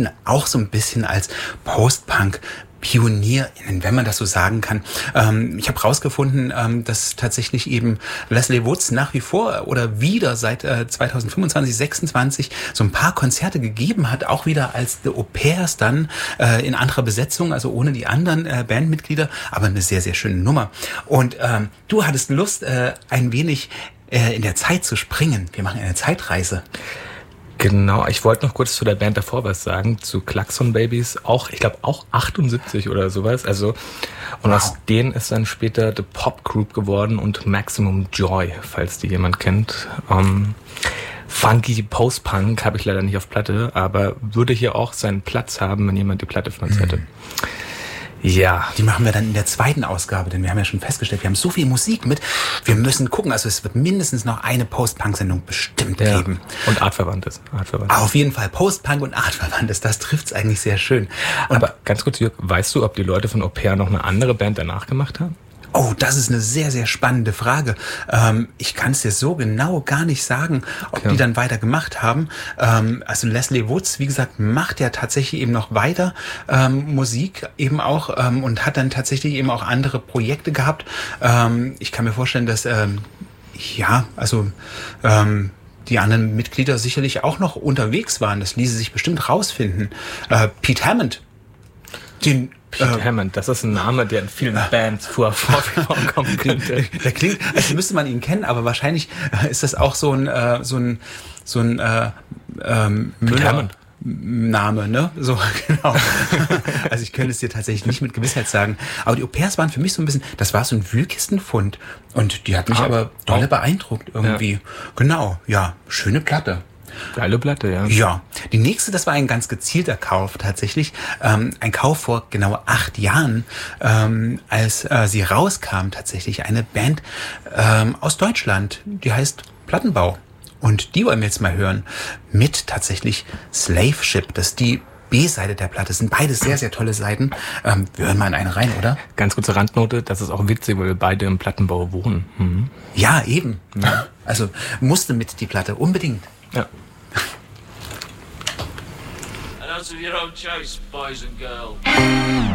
gelten auch so ein bisschen als Post-Punk PionierInnen, wenn man das so sagen kann. Ich habe rausgefunden, dass tatsächlich eben Leslie Woods nach wie vor oder wieder seit 2025, 26 so ein paar Konzerte gegeben hat, auch wieder als The Au Pairs dann in anderer Besetzung, also ohne die anderen Bandmitglieder, aber eine sehr, sehr schöne Nummer. Und du hattest Lust, ein wenig in der Zeit zu springen. Wir machen eine Zeitreise. Genau, ich wollte noch kurz zu der Band davor was sagen, zu Klaxon Babies, auch, ich glaube auch 78 oder sowas, also und aus denen ist dann später The Pop Group geworden und Maximum Joy, falls die jemand kennt. Funky Post-Punk habe ich leider nicht auf Platte, aber würde hier auch seinen Platz haben, wenn jemand die Platte von uns hätte. Ja. Die machen wir dann in der zweiten Ausgabe, denn wir haben ja schon festgestellt, wir haben so viel Musik mit. Wir müssen gucken, also es wird mindestens noch eine Post-Punk-Sendung bestimmt geben. Und Artverwandtes. Auf jeden Fall, Post-Punk und Artverwandtes, das trifft's eigentlich sehr schön. Und aber ganz kurz, Jörg, weißt du, ob die Leute von Au Pair noch eine andere Band danach gemacht haben? Oh, das ist eine sehr, sehr spannende Frage. Ich kann es dir so genau gar nicht sagen, ob die dann weiter gemacht haben. Also Leslie Woods, wie gesagt, macht ja tatsächlich eben noch weiter Musik eben auch und hat dann tatsächlich eben auch andere Projekte gehabt. Ich kann mir vorstellen, dass die anderen Mitglieder sicherlich auch noch unterwegs waren. Das ließe sich bestimmt rausfinden. Pete Hammond, Pete Hammond, das ist ein Name, der in vielen Bands vorkommen könnte. Der klingt, also müsste man ihn kennen, aber wahrscheinlich ist das auch so ein Müller-Name, ne? So, genau. Also ich könnte es dir tatsächlich nicht mit Gewissheit sagen. Aber die Au Pairs waren für mich so ein bisschen, das war so ein Wühlkistenfund. Und die hat mich aber dolle beeindruckt irgendwie. Ja. Genau, ja, schöne Platte. Geile Platte, ja. Ja, die nächste, das war ein ganz gezielter Kauf tatsächlich. Ein Kauf vor genau 8 Jahren, als sie rauskam tatsächlich. Eine Band aus Deutschland, die heißt Plattenbau. Und die wollen wir jetzt mal hören mit tatsächlich Slave Ship. Das ist die B-Seite der Platte. Das sind beide sehr, sehr tolle Seiten. Wir hören mal in eine rein, oder? Ganz kurze Randnote, das ist auch witzig, weil wir beide im Plattenbau wohnen. Mhm. Ja, eben. Ja. Also musste mit die Platte, unbedingt. Ja. And out of your own choice, boys and girls.